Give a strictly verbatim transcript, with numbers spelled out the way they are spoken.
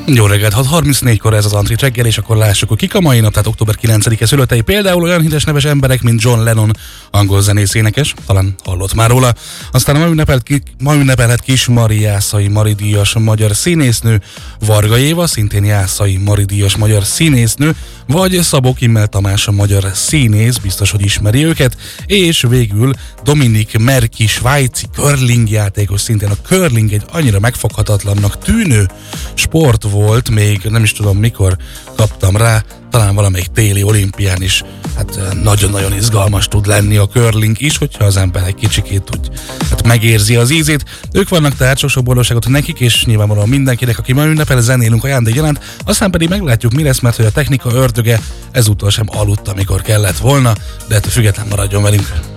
Jó reggelt, hat harmincnégykor ez az Antrit reggel, és akkor lássuk, hogy kik a mai nap, tehát október kilencedike születei. Például olyan híres neves emberek, mint John Lennon, angol zenész énekes, talán hallott már róla. Aztán ma, ünnepelt ki, ma ünnepelhet Kis Mari Jászai Mari díjas magyar színésznő, Varga Éva, szintén Jászai Mari díjas magyar színésznő, vagy Szabó Kimmel Tamás a magyar színész, biztos, hogy ismeri őket, és végül Dominik Merki, svájci curling játékos, szintén a curling egy annyira megfoghatatlannak tűnő sport volt, még nem is tudom mikor kaptam rá, talán valamelyik téli olimpián is, hát nagyon-nagyon izgalmas tud lenni a curling is, hogyha az ember egy kicsikét úgy hát megérzi az ízét. Ők vannak, tehát sok-sok boldogságot nekik, és nyilvánvalóan mindenkinek, aki ma ünnepel, zenélünk ajándékgyanánt, aztán pedig meglátjuk, mi lesz, mert hogy a technika ördöge ezúttal sem aludt, amikor kellett volna, de ettől független maradjon velünk.